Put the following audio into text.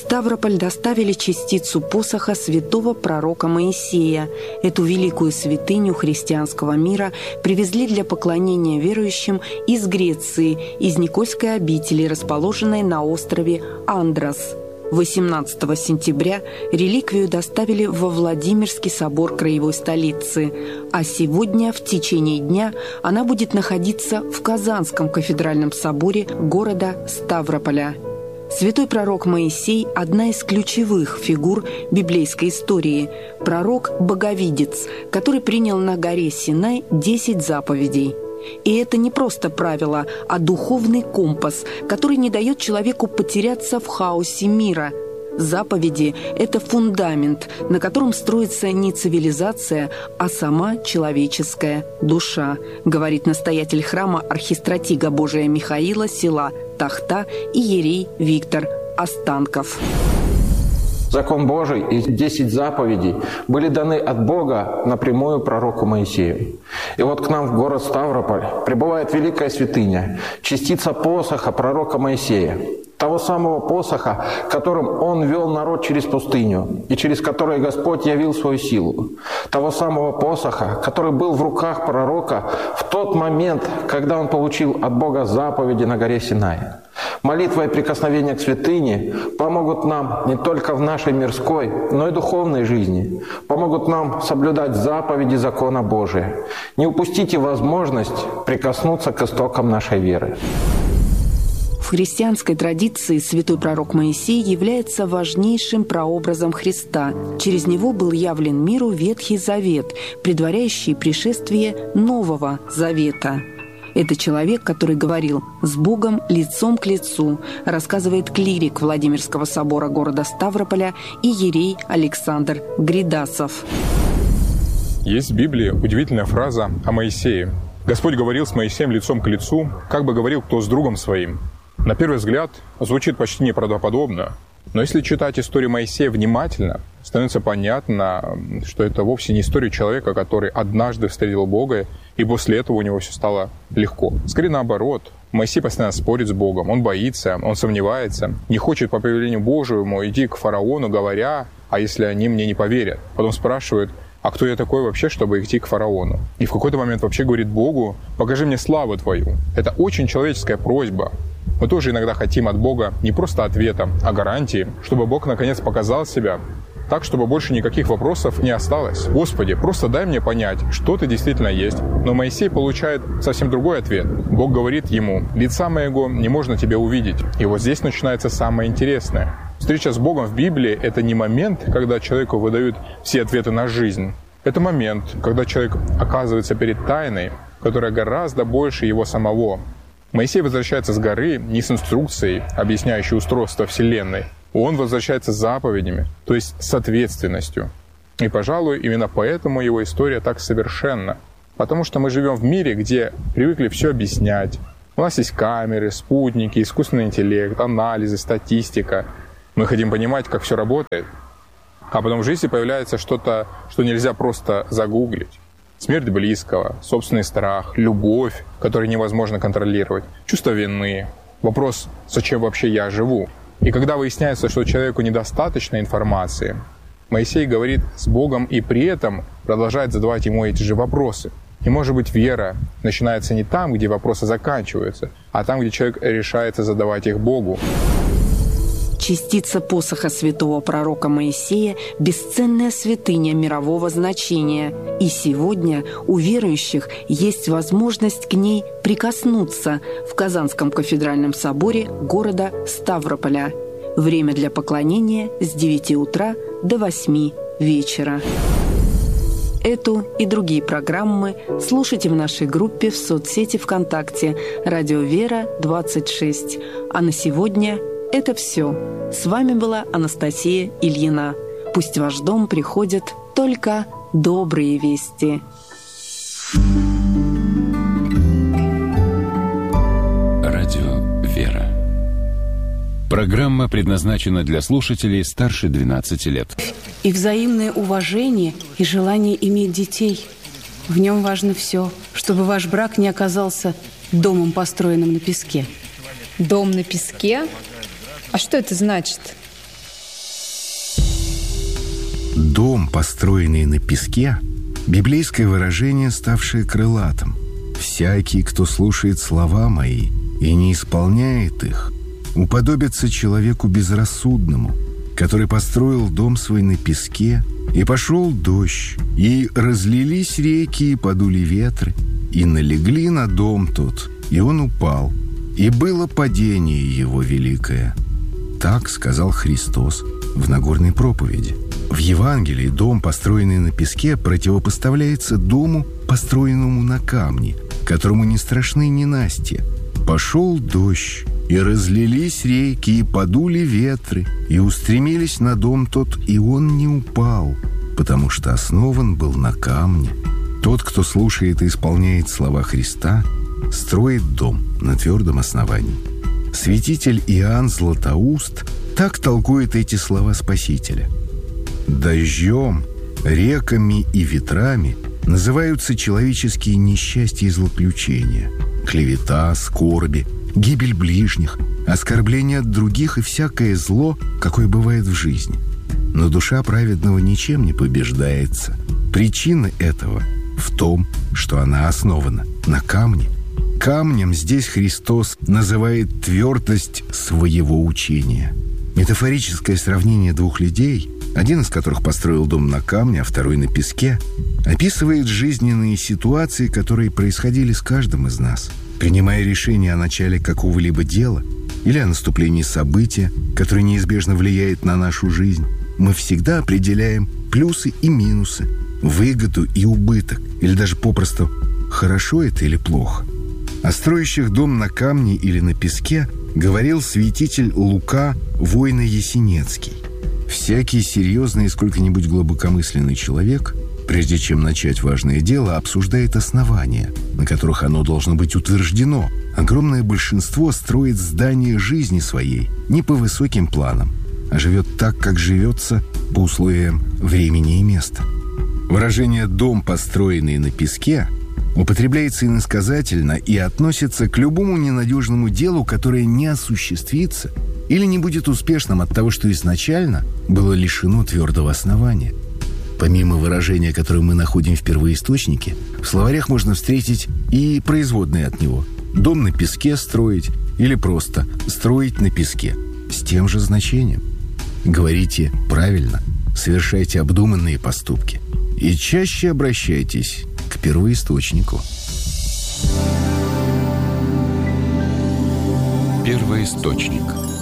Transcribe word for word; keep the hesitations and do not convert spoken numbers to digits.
Ставрополь доставили частицу посоха святого пророка Моисея. Эту великую святыню христианского мира привезли для поклонения верующим из Греции, из Никольской обители, расположенной на острове Андрос. восемнадцатого сентября реликвию доставили во Владимирский собор краевой столицы, а сегодня в течение дня она будет находиться в Казанском кафедральном соборе города Ставрополя. Святой пророк Моисей – одна из ключевых фигур библейской истории. Пророк-боговидец, который принял на горе Синай десять заповедей. И это не просто правило, а духовный компас, который не дает человеку потеряться в хаосе мира. Заповеди – это фундамент, на котором строится не цивилизация, а сама человеческая душа, говорит настоятель храма архистратига Божия Михаила села Тахта иерей Виктор Останков. Закон Божий и десять заповедей были даны от Бога напрямую пророку Моисею. И вот к нам в город Ставрополь прибывает великая святыня, частица посоха пророка Моисея. Того самого посоха, которым он вел народ через пустыню, и через который Господь явил свою силу. Того самого посоха, который был в руках пророка в тот момент, когда он получил от Бога заповеди на горе Синай. Молитва и прикосновение к святыне помогут нам не только в нашей мирской, но и духовной жизни, помогут нам соблюдать заповеди закона Божия. Не упустите возможность прикоснуться к истокам нашей веры. В христианской традиции святой пророк Моисей является важнейшим прообразом Христа. Через него был явлен миру Ветхий Завет, предваряющий пришествие Нового Завета. Это человек, который говорил с Богом лицом к лицу, рассказывает клирик Владимирского собора города Ставрополя иерей Александр Гридасов. Есть в Библии удивительная фраза о Моисее. Господь говорил с Моисеем лицом к лицу, как бы говорил кто с другом своим. На первый взгляд звучит почти неправдоподобно, но если читать историю Моисея внимательно, становится понятно, что это вовсе не история человека, который однажды встретил Бога, и после этого у него все стало легко. Скорее наоборот, Моисей постоянно спорит с Богом, он боится, он сомневается, не хочет по повелению Божьему идти к фараону, говоря, а если они мне не поверят? Потом спрашивают, а кто я такой вообще, чтобы идти к фараону? И в какой-то момент вообще говорит Богу, покажи мне славу твою. Это очень человеческая просьба. Мы тоже иногда хотим от Бога не просто ответа, а гарантии, чтобы Бог наконец показал себя так, чтобы больше никаких вопросов не осталось. Господи, просто дай мне понять, что Ты действительно есть. Но Моисей получает совсем другой ответ. Бог говорит ему, лица моего не можно тебе увидеть. И вот здесь начинается самое интересное. Встреча с Богом в Библии – это не момент, когда человеку выдают все ответы на жизнь. Это момент, когда человек оказывается перед тайной, которая гораздо больше его самого. Моисей возвращается с горы не с инструкцией, объясняющей устройство Вселенной. Он возвращается с заповедями, то есть с ответственностью. И, пожалуй, именно поэтому его история так совершенна. Потому что мы живем в мире, где привыкли все объяснять. У нас есть камеры, спутники, искусственный интеллект, анализы, статистика. Мы хотим понимать, как все работает. А потом в жизни появляется что-то, что нельзя просто загуглить. Смерть близкого, собственный страх, любовь, которую невозможно контролировать, чувство вины, вопрос, зачем вообще я живу. И когда выясняется, что человеку недостаточно информации, Моисей говорит с Богом и при этом продолжает задавать ему эти же вопросы. И, может быть, вера начинается не там, где вопросы заканчиваются, а там, где человек решается задавать их Богу. Частица посоха святого пророка Моисея – бесценная святыня мирового значения. И сегодня у верующих есть возможность к ней прикоснуться в Казанском кафедральном соборе города Ставрополя. Время для поклонения с девяти утра до восьми вечера. Эту и другие программы слушайте в нашей группе в соцсети ВКонтакте «Радио Вера двадцать шесть». А на сегодня это все. С вами была Анастасия Ильина. Пусть в ваш дом приходят только добрые вести. Радио Вера. Программа предназначена для слушателей старше двенадцати лет. И взаимное уважение, и желание иметь детей. В нем важно все, чтобы ваш брак не оказался домом, построенным на песке. Дом на песке? А что это значит? Дом, построенный на песке, библейское выражение, ставшее крылатым. «Всякий, кто слушает слова мои и не исполняет их, уподобится человеку безрассудному, который построил дом свой на песке, и пошел дождь, и разлились реки, и подули ветры, и налегли на дом тот, и он упал, и было падение его великое». Так сказал Христос в Нагорной проповеди. В Евангелии дом, построенный на песке, противопоставляется дому, построенному на камне, которому не страшны ненастья. Пошел дождь, и разлились реки, и подули ветры, и устремились на дом тот, и он не упал, потому что основан был на камне. Тот, кто слушает и исполняет слова Христа, строит дом на твердом основании. Святитель Иоанн Златоуст так толкует эти слова Спасителя. «Дождем, реками и ветрами называются человеческие несчастья и злоключения, клевета, скорби, гибель ближних, оскорбление от других и всякое зло, какое бывает в жизни. Но душа праведного ничем не побеждается. Причина этого в том, что она основана на камне. Камнем здесь Христос называет твердость своего учения». Метафорическое сравнение двух людей, один из которых построил дом на камне, а второй на песке, описывает жизненные ситуации, которые происходили с каждым из нас. Принимая решение о начале какого-либо дела или о наступлении события, которое неизбежно влияет на нашу жизнь, мы всегда определяем плюсы и минусы, выгоду и убыток, или даже попросту «хорошо это или плохо». О строящих дом на камне или на песке говорил святитель Лука Войно-Ясенецкий. Всякий серьезный и сколько-нибудь глубокомысленный человек, прежде чем начать важное дело, обсуждает основания, на которых оно должно быть утверждено. Огромное большинство строит здание жизни своей не по высоким планам, а живет так, как живется, по условиям времени и места. Выражение «дом, построенный на песке» употребляется иносказательно и относится к любому ненадежному делу, которое не осуществится или не будет успешным от того, что изначально было лишено твердого основания. Помимо выражения, которое мы находим в первоисточнике, в словарях можно встретить и производные от него. «Дом на песке строить» или просто «строить на песке» с тем же значением. Говорите правильно, совершайте обдуманные поступки и чаще обращайтесь к первоисточнику. Первоисточник.